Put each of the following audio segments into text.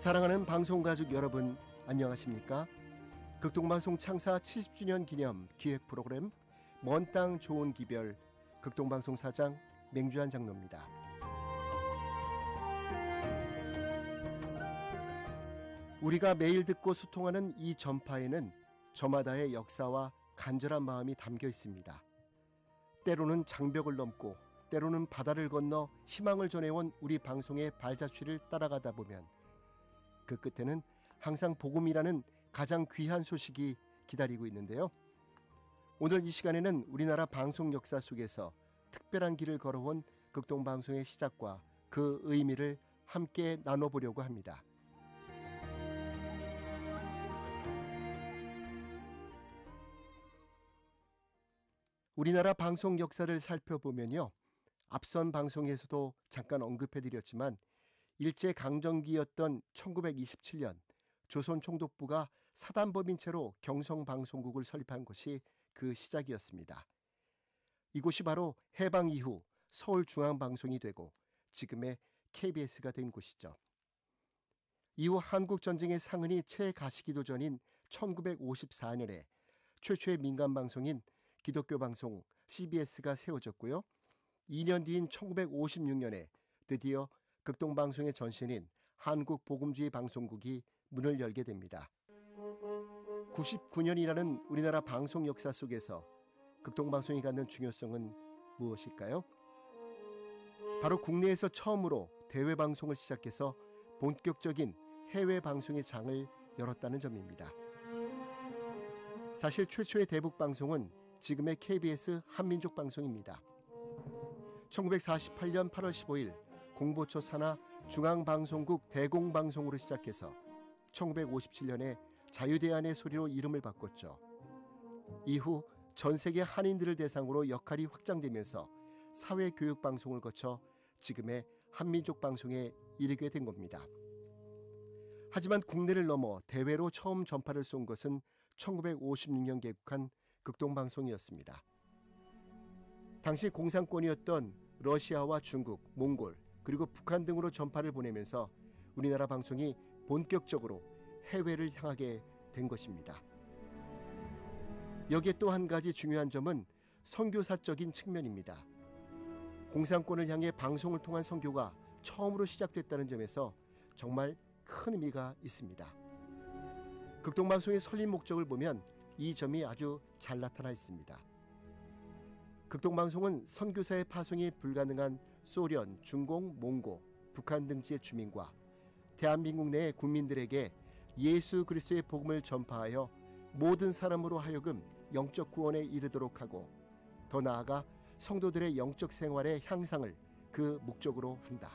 사랑하는 방송가족 여러분, 안녕하십니까? 극동방송 창사 70주년 기념 기획 프로그램 먼 땅 좋은 기별, 극동방송 사장 맹주한 장로입니다. 우리가 매일 듣고 소통하는 이 전파에는 저마다의 역사와 간절한 마음이 담겨 있습니다. 때로는 장벽을 넘고 때로는 바다를 건너 희망을 전해온 우리 방송의 발자취를 따라가다 보면 그 끝에는 항상 복음이라는 가장 귀한 소식이 기다리고 있는데요. 오늘 이 시간에는 우리나라 방송 역사 속에서 특별한 길을 걸어온 극동방송의 시작과 그 의미를 함께 나눠보려고 합니다. 우리나라 방송 역사를 살펴보면요, 앞선 방송에서도 잠깐 언급해드렸지만 일제강점기였던 1927년 조선 총독부가 사단법인 채로 경성방송국을 설립한 것이 그 시작이었습니다. 이곳이 바로 해방 이후 서울중앙방송이 되고 지금의 KBS가 된 곳이죠. 이후 한국전쟁의 상흔이 채 가시기도 전인 1954년에 최초의 민간방송인 기독교 방송 CBS가 세워졌고요. 2년 뒤인 1956년에 드디어 극동방송의 전신인 한국복음주의 방송국이 문을 열게 됩니다. 99년이라는 우리나라 방송 역사 속에서 극동방송이 갖는 중요성은 무엇일까요? 바로 국내에서 처음으로 대외방송을 시작해서 본격적인 해외방송의 장을 열었다는 점입니다. 사실 최초의 대북방송은 지금의 KBS 한민족 방송입니다. 1948년 8월 15일 공보초 산하 중앙방송국 대공방송으로 시작해서 1957년에 자유대안의 소리로 이름을 바꿨죠. 이후 전 세계 한인들을 대상으로 역할이 확장되면서 사회교육방송을 거쳐 지금의 한민족 방송에 이르게 된 겁니다. 하지만 국내를 넘어 대외로 처음 전파를 쏜 것은 1956년 개국한 극동방송이었습니다. 당시 공산권이었던 러시아와 중국, 몽골, 그리고 북한 등으로 전파를 보내면서 우리나라 방송이 본격적으로 해외를 향하게 된 것입니다. 여기에 또 한 가지 중요한 점은 선교사적인 측면입니다. 공산권을 향해 방송을 통한 선교가 처음으로 시작됐다는 점에서 정말 큰 의미가 있습니다. 극동방송의 설립 목적을 보면 이 점이 아주 잘 나타나 있습니다. 극동방송은 선교사의 파송이 불가능한 소련, 중공, 몽고, 북한 등지의 주민과 대한민국 내 국민들에게 예수 그리스도의 복음을 전파하여 모든 사람으로 하여금 영적 구원에 이르도록 하고 더 나아가 성도들의 영적 생활의 향상을 그 목적으로 한다.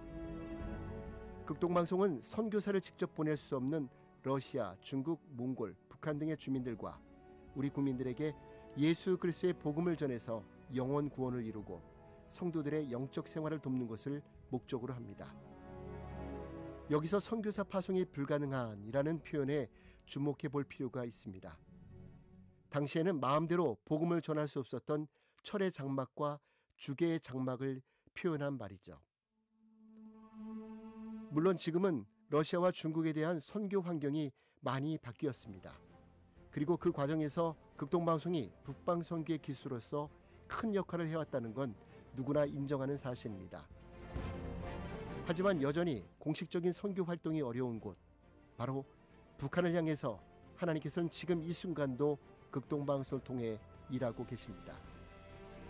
극동방송은 선교사를 직접 보낼 수 없는 러시아, 중국, 몽골, 북한 등의 주민들과 우리 국민들에게 예수 그리스도의 복음을 전해서 영혼 구원을 이루고 성도들의 영적 생활을 돕는 것을 목적으로 합니다. 여기서 선교사 파송이 불가능한이라는 표현에 주목해 볼 필요가 있습니다. 당시에는 마음대로 복음을 전할 수 없었던 철의 장막과 주계의 장막을 표현한 말이죠. 물론 지금은 러시아와 중국에 대한 선교 환경이 많이 바뀌었습니다. 그리고 그 과정에서 극동방송이 북방선교의 기수로서 큰 역할을 해왔다는 건 누구나 인정하는 사실입니다. 하지만 여전히 공식적인 선교 활동이 어려운 곳, 바로 북한을 향해서 하나님께서는 지금 이 순간도 극동방송을 통해 일하고 계십니다.